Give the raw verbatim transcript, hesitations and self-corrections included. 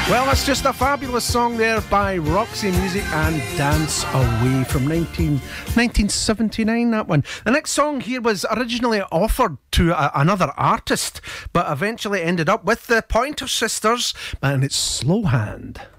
Well, that's just a fabulous song there by Roxy Music and Dance Away from nineteen, nineteen seventy-nine, that one. The next song here was originally offered to a, another artist, but eventually ended up with the Pointer Sisters, and it's Slow Hand.